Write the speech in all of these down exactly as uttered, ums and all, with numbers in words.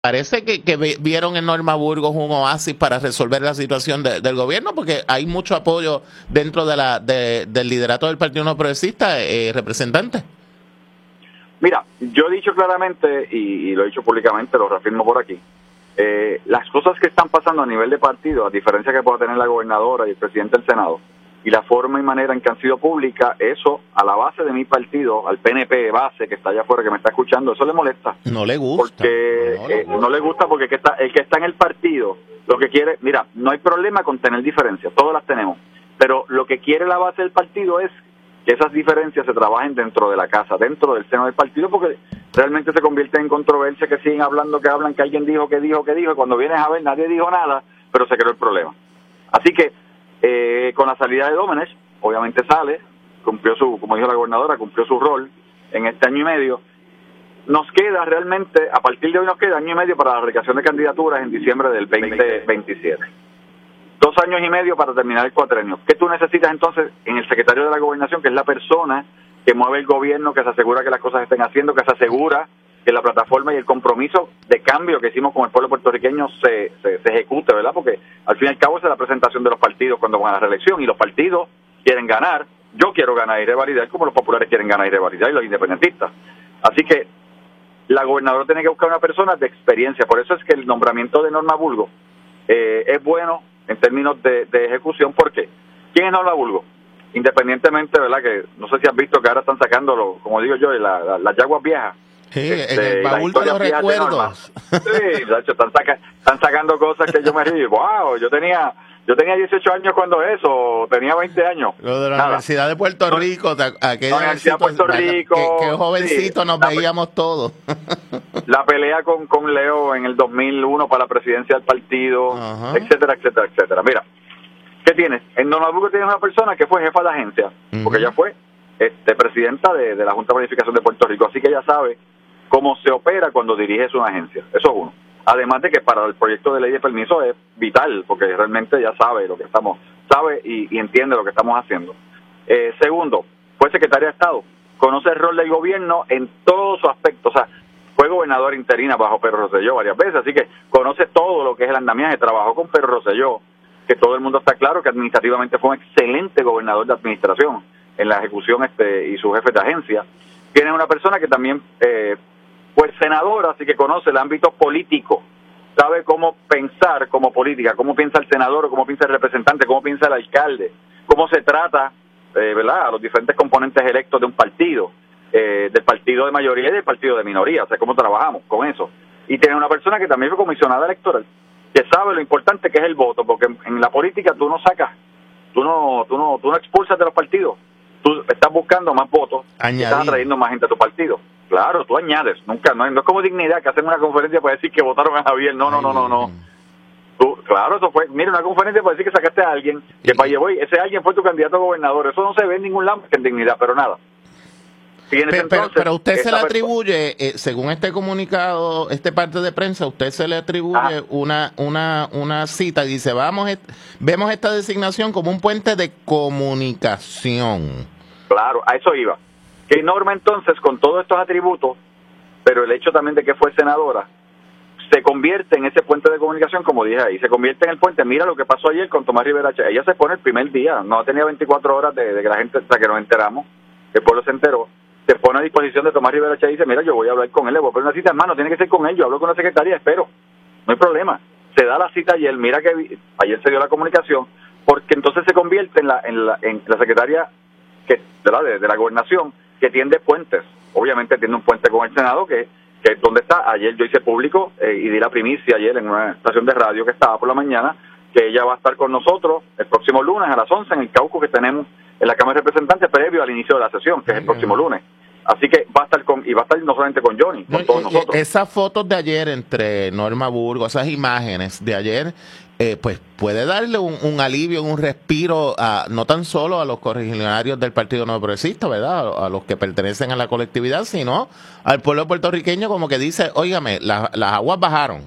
Parece que, que vieron en Norma Burgos un oasis para resolver la situación de, del gobierno, porque hay mucho apoyo dentro de la de, del liderato del Partido No Progresista, eh, representante. Mira, yo he dicho claramente, y, y lo he dicho públicamente, lo reafirmo por aquí, eh, las cosas que están pasando a nivel de partido, a diferencia que pueda tener la gobernadora y el presidente del Senado, y la forma y manera en que han sido públicas, eso a la base de mi partido, al P N P base que está allá afuera, que me está escuchando, eso le molesta. No le gusta. Porque no, no, eh, no le gusta porque el que, está, el que está en el partido, lo que quiere, mira, no hay problema con tener diferencias, todas las tenemos, pero lo que quiere la base del partido es que esas diferencias se trabajen dentro de la casa, dentro del seno del partido, porque realmente se convierte en controversia, que siguen hablando, que hablan, que alguien dijo, que dijo, que dijo, y cuando vienes a ver nadie dijo nada, pero se creó el problema. Así que Eh, con la salida de Domenech, obviamente sale, cumplió su, como dijo la gobernadora, cumplió su rol en este año y medio. Nos queda realmente, a partir de hoy nos queda año y medio para la erradicación de candidaturas en diciembre del veinte veintisiete. Dos años y medio para terminar el cuatrenio. ¿Qué tú necesitas entonces en el secretario de la Gobernación, que es la persona que mueve el gobierno, que se asegura que las cosas estén haciendo, que se asegura que la plataforma y el compromiso de cambio que hicimos con el pueblo puertorriqueño se, se, se ejecute, ¿verdad? Porque al fin y al cabo esa es la presentación de los partidos cuando van a la reelección, y los partidos quieren ganar. Yo quiero ganar y revalidar como los populares quieren ganar y revalidar, y los independentistas. Así que la gobernadora tiene que buscar una persona de experiencia. Por eso es que el nombramiento de Norma Burgos eh, es bueno en términos de, de ejecución. ¿Por qué? ¿Quién es Norma Burgos? Independientemente, ¿verdad? Que no sé si has visto que ahora están sacando, como digo yo, las la, la yaguas viejas. Sí, este, en el baúl de los recuerdos. Sí, Sacho, están, saca, están sacando cosas que yo me río. Wow, yo tenía yo tenía dieciocho años cuando eso, tenía veinte años. Lo de la Nada. Universidad de Puerto Rico, aquella la Universidad de Puerto Rico. Que, que jovencito sí, nos la, veíamos todos. La pelea con, con Leo en el dos mil uno para la presidencia del partido, uh-huh. etcétera, etcétera, etcétera. Mira, ¿qué tienes? En Norma Burgos tienes una persona que fue jefa de agencia, uh-huh. porque ella fue este, presidenta de, de la Junta de Planificación de Puerto Rico, así que ella sabe cómo se opera cuando diriges una agencia. Eso es uno. Además de que para el proyecto de ley de permiso es vital, porque realmente ya sabe lo que estamos, sabe y, y entiende lo que estamos haciendo. Eh, segundo, fue secretaria de Estado, conoce el rol del gobierno en todos sus aspectos, o sea, fue gobernadora interina bajo Pedro Rosselló varias veces, así que conoce todo lo que es el andamiaje, trabajó con Pedro Rosselló, que todo el mundo está claro que administrativamente fue un excelente gobernador de administración en la ejecución este y su jefe de agencia. Tiene una persona que también eh, pues senadora, así que conoce el ámbito político, sabe cómo pensar como política, cómo piensa el senador, cómo piensa el representante, cómo piensa el alcalde, cómo se trata, eh, ¿verdad?, a los diferentes componentes electos de un partido, eh, del partido de mayoría y del partido de minoría, o sea, cómo trabajamos con eso. Y tiene una persona que también fue comisionada electoral, que sabe lo importante que es el voto, porque en, en la política tú no sacas, tú no, tú no, tú no expulsas de los partidos, tú estás buscando más votos, estás atrayendo más gente a tu partido. Claro, tú añades, nunca, no, no es como Dignidad que hacen una conferencia para decir que votaron a Javier, no, no, no, no, no. Tú, claro, eso fue, mira, una conferencia para decir que sacaste a alguien, que para llevar, ese alguien fue tu candidato a gobernador, eso no se ve en ningún lado que en Dignidad, pero nada. Pero, entonces, pero usted se le atribuye, eh, según este comunicado, este parte de prensa, usted se le atribuye Ajá. una una una cita, dice, vamos, vemos esta designación como un puente de comunicación. Claro, a eso iba. Que Norma entonces, con todos estos atributos, pero el hecho también de que fue senadora, se convierte en ese puente de comunicación, como dije ahí, se convierte en el puente. Mira lo que pasó ayer con Tomás Rivera Chávez. Ella se pone el primer día, no tenía veinticuatro horas de, de que la gente, hasta que nos enteramos, el pueblo se enteró, se pone a disposición de Tomás Rivera Chávez y dice, mira, yo voy a hablar con él, le voy a poner una cita, hermano, tiene que ser con él, yo hablo con la secretaria, espero, no hay problema. Se da la cita ayer, mira que ayer se dio la comunicación, porque entonces se convierte en la en la, en la secretaria que, ¿verdad?, de, de la gobernación, que tiende puentes. Obviamente tiene un puente con el Senado, que, que es donde está. Ayer yo hice público eh, y di la primicia ayer en una estación de radio que estaba por la mañana, que ella va a estar con nosotros el próximo lunes a las once en el caucus que tenemos en la Cámara de Representantes previo al inicio de la sesión, que es el próximo lunes. Así que va a estar con, y va a estar no solamente con Johnny, con no, todos nosotros. Esas fotos de ayer entre Norma Burgos, esas imágenes de ayer, eh, pues puede darle un, un alivio, un respiro, a no tan solo a los correligionarios del Partido No Progresista, ¿verdad?, a, a los que pertenecen a la colectividad, sino al pueblo puertorriqueño, como que dice, óigame, la, las aguas bajaron.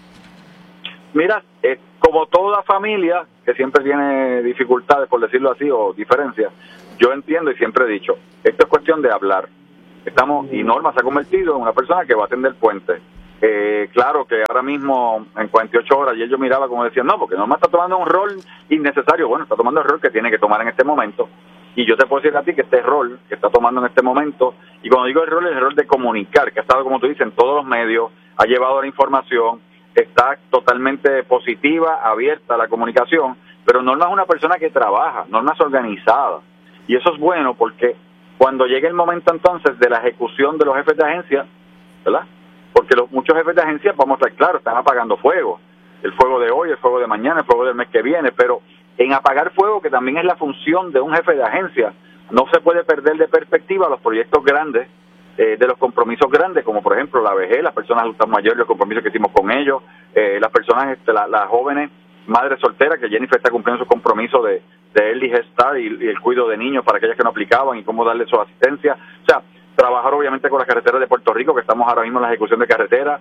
Mira, eh, como toda familia que siempre tiene dificultades, por decirlo así, o diferencias, yo entiendo y siempre he dicho, esto es cuestión de hablar. Estamos, y Norma se ha convertido en una persona que va a tender puente. Eh, claro que ahora mismo en cuarenta y ocho horas, y yo miraba como decía, no, porque Norma está tomando un rol innecesario. Bueno, está tomando el rol que tiene que tomar en este momento, y yo te puedo decir a ti que este rol que está tomando en este momento, y cuando digo el rol, es el rol de comunicar, que ha estado, como tú dices, en todos los medios, ha llevado la información, está totalmente positiva, abierta a la comunicación, pero Norma es una persona que trabaja, Norma es organizada, y eso es bueno porque cuando llegue el momento entonces de la ejecución de los jefes de agencia, ¿verdad? Porque los muchos jefes de agencia, vamos a estar claros, están apagando fuego. El fuego de hoy, el fuego de mañana, el fuego del mes que viene, pero en apagar fuego, que también es la función de un jefe de agencia, no se puede perder de perspectiva los proyectos grandes, eh, de los compromisos grandes, como por ejemplo la vejez, las personas adultas mayores, los compromisos que hicimos con ellos, eh, las personas, este, la, las jóvenes madres solteras, que Jennifer está cumpliendo su compromiso de, de Early Head Start y, y el cuidado de niños para aquellas que no aplicaban y cómo darle su asistencia. O sea, trabajar obviamente con las carreteras de Puerto Rico, que estamos ahora mismo en la ejecución de carreteras,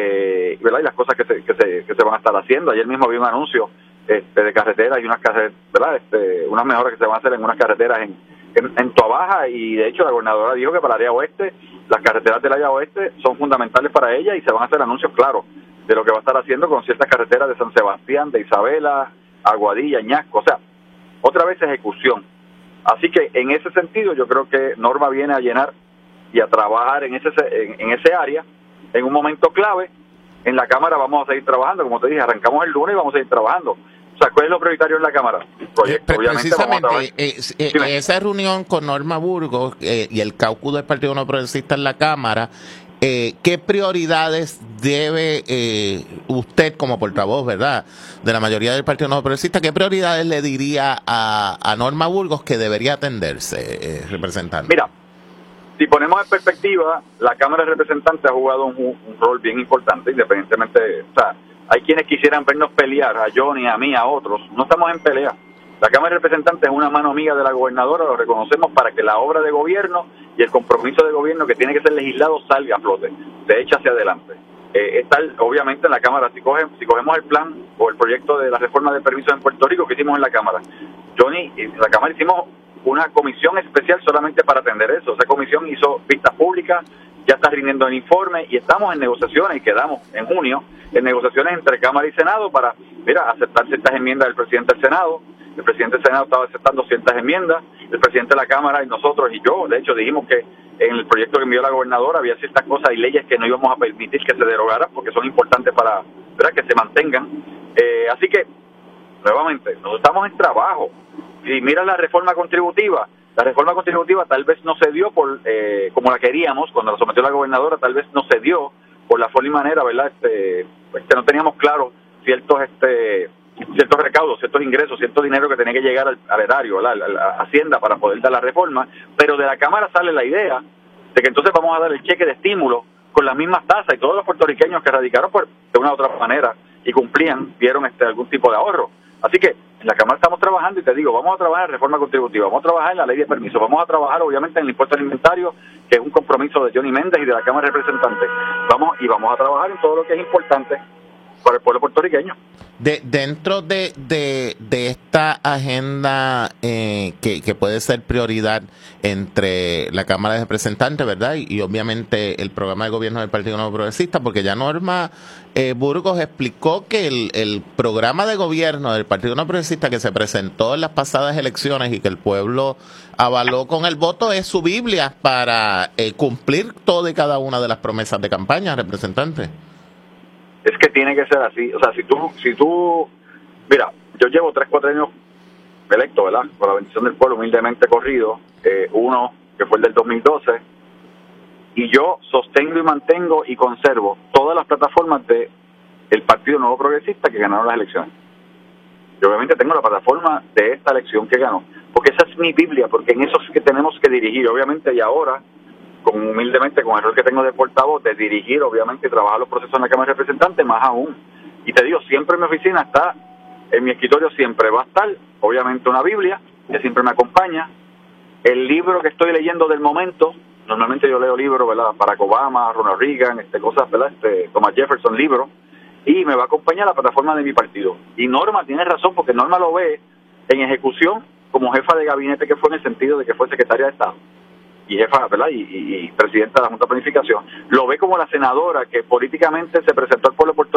eh, ¿verdad? Y las cosas que se, que se que se van a estar haciendo. Ayer mismo había un anuncio este, de carreteras y unas carreteras, ¿verdad? Este, unas mejoras que se van a hacer en unas carreteras en, en, en Toabaja, y de hecho la gobernadora dijo que para el área oeste, las carreteras del área oeste son fundamentales para ella, y se van a hacer anuncios claros de lo que va a estar haciendo con ciertas carreteras de San Sebastián, de Isabela, Aguadilla, Ñasco, o sea, otra vez ejecución. Así que en ese sentido yo creo que Norma viene a llenar y a trabajar en ese en, en ese área, en un momento clave. En la Cámara vamos a seguir trabajando, como te dije, arrancamos el lunes y vamos a seguir trabajando. O sea, ¿cuál es lo prioritario en la Cámara? Proyecto, eh, obviamente. Precisamente, eh, eh, esa reunión con Norma Burgos eh, y el caucus del Partido No Progresista en la Cámara, Eh, ¿qué prioridades debe eh, usted como portavoz, verdad, de la mayoría del Partido No Progresista, qué prioridades le diría a, a Norma Burgos que debería atenderse, eh, representante? Mira, si ponemos en perspectiva, la Cámara de Representantes ha jugado un, un rol bien importante, independientemente, o sea, hay quienes quisieran vernos pelear, a Johnny, a mí, a otros, no estamos en pelea. La Cámara de Representantes es una mano amiga de la gobernadora, lo reconocemos, para que la obra de gobierno y el compromiso de gobierno que tiene que ser legislado salga a flote, se echa hacia adelante. Eh, está obviamente en la Cámara, si, coge, si cogemos el plan o el proyecto de la reforma de permisos en Puerto Rico que hicimos en la Cámara, Johnny, en la Cámara hicimos una comisión especial solamente para atender eso. Esa comisión hizo vistas públicas, ya está rindiendo el informe y estamos en negociaciones, y quedamos en junio en negociaciones entre Cámara y Senado para, mira, aceptar ciertas enmiendas del presidente del Senado. El presidente del Senado estaba aceptando ciertas enmiendas, el presidente de la Cámara y nosotros y yo, de hecho, dijimos que en el proyecto que envió la gobernadora había ciertas cosas y leyes que no íbamos a permitir que se derogaran porque son importantes para, ¿verdad?, que se mantengan. Eh, así que, nuevamente, nosotros estamos en trabajo. Y mira la reforma contributiva, la reforma contributiva tal vez no se dio por eh, como la queríamos, cuando la sometió la gobernadora, tal vez no se dio por la forma y manera, ¿verdad? Este, pues que no teníamos claro ciertos este ciertos recaudos, ciertos ingresos, cierto dinero que tenía que llegar al, al erario, a la, a la Hacienda para poder dar la reforma, pero de la Cámara sale la idea de que entonces vamos a dar el cheque de estímulo con las mismas tasas, y todos los puertorriqueños que radicaron por, de una u otra manera y cumplían, vieron este algún tipo de ahorro. Así que en la Cámara estamos trabajando, y te digo, vamos a trabajar en reforma contributiva, vamos a trabajar en la ley de permiso, vamos a trabajar obviamente en el impuesto alimentario, que es un compromiso de Johnny Méndez y de la Cámara de Representantes. Vamos y vamos a trabajar en todo lo que es importante para el pueblo puertorriqueño. De, dentro de, de, de esta agenda eh, que, que puede ser prioridad entre la Cámara de Representantes, ¿verdad? Y, y obviamente el programa de gobierno del Partido Nuevo Progresista, porque ya Norma eh, Burgos explicó que el, el programa de gobierno del Partido Nuevo Progresista que se presentó en las pasadas elecciones y que el pueblo avaló con el voto es su Biblia para eh, cumplir toda y cada una de las promesas de campaña, representante. Es que tiene que ser así. O sea, si tú, si tú, mira, yo llevo tres, cuatro años electo, ¿verdad? Con la bendición del pueblo, humildemente corrido, eh, uno que fue el del dos mil doce, y yo sostengo y mantengo y conservo todas las plataformas de el Partido Nuevo Progresista que ganaron las elecciones. Y obviamente tengo la plataforma de esta elección que ganó, porque esa es mi Biblia, porque en eso es que tenemos que dirigir, obviamente, y ahora con humildemente, con el rol que tengo de portavoz, de dirigir, obviamente, y trabajar los procesos en la Cámara de Representantes, más aún. Y te digo, siempre en mi oficina está, en mi escritorio siempre va a estar, obviamente, una Biblia, que siempre me acompaña, el libro que estoy leyendo del momento, normalmente yo leo libros, ¿verdad?, Barack Obama, Ronald Reagan, este, cosas, ¿verdad?, este, Thomas Jefferson, libros, y me va a acompañar la plataforma de mi partido. Y Norma tiene razón, porque Norma lo ve en ejecución como jefa de gabinete que fue, en el sentido de que fue secretaria de Estado. y jefa, ¿verdad? Y, y, y presidenta de la Junta de Planificación, lo ve como la senadora que políticamente se presentó al pueblo de Puerto